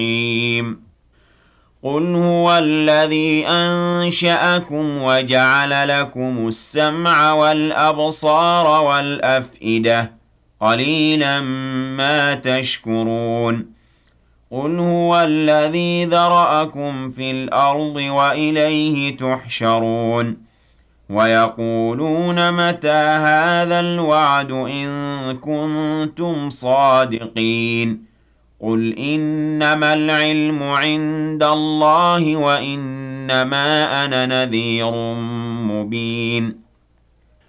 قُلْ هُوَ الَّذِي أَنشَأَكُمْ وَجَعَلَ لَكُمُ السَّمْعَ وَالْأَبْصَارَ وَالْأَفْئِدَةَ ۖ قَلِيلًا مَّا تَشْكُرُونَ قُلْ هُوَ الَّذِي ذَرَأَكُمْ فِي الْأَرْضِ وَإِلَيْهِ تُحْشَرُونَ وَيَقُولُونَ مَتَىٰ هَٰذَا الْوَعْدُ إِن كُنتُمْ صَادِقِينَ قُلْ إِنَّمَا الْعِلْمُ عِندَ اللَّهِ وَإِنَّمَا أَنَا نَذِيرٌ مُّبِينٌ